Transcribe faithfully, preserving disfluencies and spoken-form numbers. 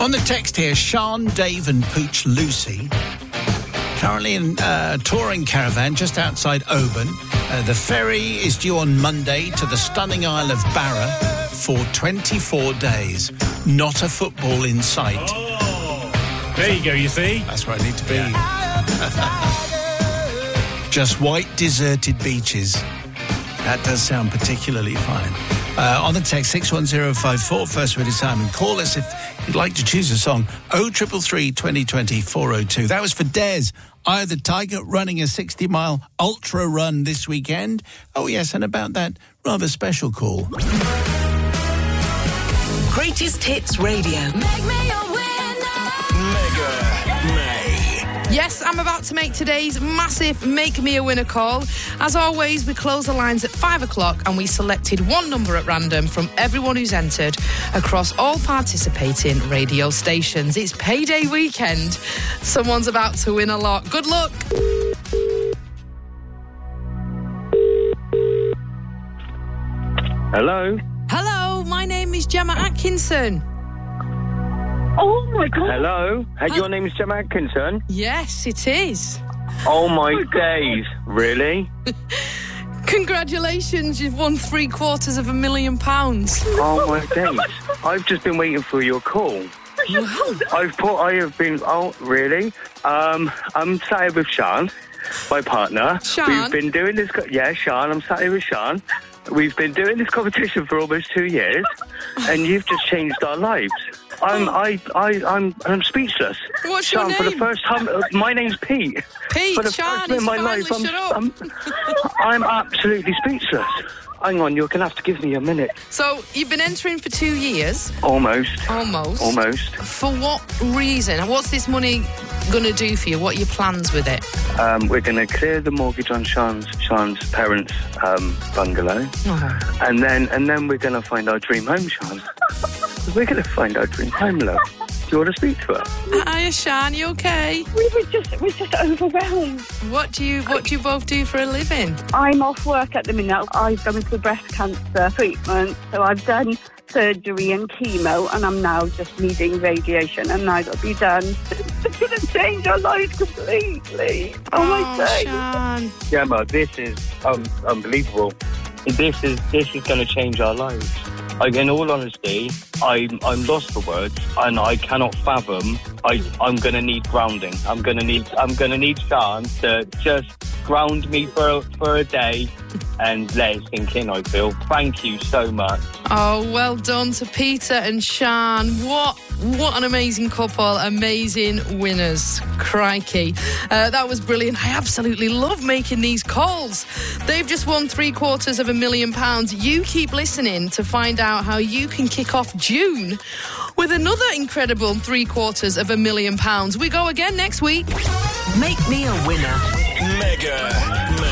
On the text here, Sean, Dave and Pooch Lucy, currently in a uh, touring caravan just outside Oban. Uh, the ferry is due on Monday to the stunning Isle of Barra for twenty-four days. Not a football in sight. Oh, there you go, you see? That's where I need to be. Just white, deserted beaches. That does sound particularly fine. Uh, on the text, six one zero five four, first word is Simon. Call us if you'd like to choose a song. oh three three three, twenty twenty, four oh two. That was for Des. Eye of the Tiger running a sixty-mile ultra run this weekend. Oh, yes, and about that rather special call. Greatest Hits Radio. Make me a winner. Mega May. Yes, I'm about to make today's massive Make Me a Winner call. As always, we close the lines at five o'clock and we selected one number at random from everyone who's entered across all participating radio stations. It's payday weekend. Someone's about to win a lot. Good luck. Hello? Hello, my name is Gemma Atkinson. Oh, my God. Hello? Hey, your name is Gemma Atkinson? Yes, it is. Oh, my days. Really? Congratulations, you've won three quarters of a million pounds. Oh, my days. I've just been waiting for your call. Wow. I've put, I have been, oh, really? Um, I'm sat here with Sean, my partner. Sean? We've been doing this, co- yeah, Sean, I'm sat here with Sean. We've been doing this competition for almost two years, and you've just changed our lives. I'm, I, I, I'm, I'm speechless. What's Sean, your for the name? first time, uh, my name's Pete. Pete, For the Sean, first time in he's my finally life, I'm, shut up. I'm, I'm absolutely speechless. Hang on, you're going to have to give me a minute. So, you've been entering for two years. Almost. Almost. Almost. For what reason? What's this money going to do for you? What are your plans with it? Um, we're going to clear the mortgage on Sean's, Sean's parents' um, bungalow. Oh. And then and then we're going to find our dream home, Sean. We're going to find our dream home, love. Do you want to speak to her? Hiya, Sean, you okay? We were just, we're just overwhelmed. What do you What do you both do for a living? I'm off work at the minute. I've gone into breast cancer treatment, so I've done surgery and chemo, and I'm now just needing radiation, and now it'll be done. It's going to change our lives completely. Oh, my Oh, days. Sean. Gemma, this is um, unbelievable. This is this is going to change our lives. Like, in all honesty, I'm I'm lost for words, and I cannot fathom. I I'm going to need grounding. I'm going to need I'm going to need Sean to just ground me for for a day and let it sink in. I feel. Thank you so much. Oh, well done to Peter and Sean. What what an amazing couple. Amazing winners. Crikey. Uh, that was brilliant. I absolutely love making these calls. They've just won three quarters of a million pounds. You keep listening to find out how you can kick off June with another incredible three quarters of a million pounds. We go again next week. Make me a winner. Mega